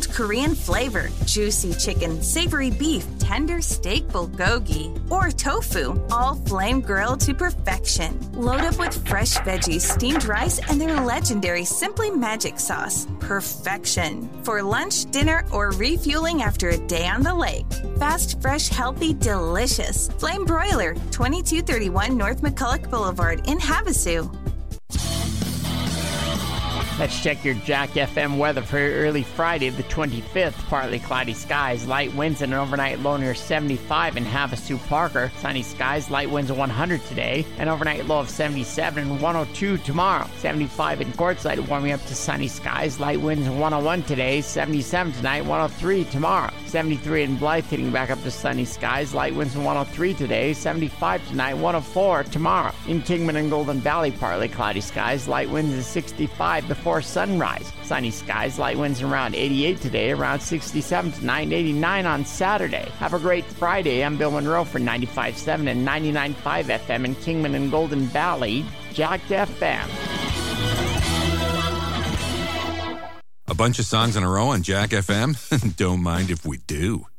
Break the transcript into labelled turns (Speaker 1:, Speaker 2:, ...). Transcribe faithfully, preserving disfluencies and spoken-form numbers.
Speaker 1: bold Korean flavor, juicy chicken, savory beef, tender steak bulgogi, or tofu, all flame grilled to perfection. Load up with fresh veggies, steamed rice, and their legendary Simply Magic sauce. Perfection. For lunch, dinner, or refueling after a day on the lake. Fast, fresh, healthy, delicious. Flame Broiler, twenty-two thirty-one North McCulloch Boulevard in Havasu.
Speaker 2: Let's check your Jack F M weather for early Friday, the twenty-fifth. Partly cloudy skies, light winds, and an overnight low near seventy-five in Havasu Parker. Sunny skies, light winds of one hundred today. An overnight low of seventy-seven and one oh two tomorrow. seventy-five in Quartzsite, warming up to sunny skies, light winds of one oh one today. seventy-seven tonight, one oh three tomorrow. seventy-three in Blythe, hitting back up to sunny skies, light winds of one oh three today. seventy-five tonight, one oh four tomorrow. In Kingman and Golden Valley, partly cloudy skies, light winds of sixty-five before sunrise. Sunny skies, light winds around eighty-eight today, around sixty-seven tonight, and eighty-nine on Saturday. Have a great Friday. I'm Bill Monroe for ninety-five point seven and ninety-nine point five F M in Kingman and Golden Valley, Jack F M.
Speaker 3: A bunch of songs in a row on Jack F M? Don't mind if we do.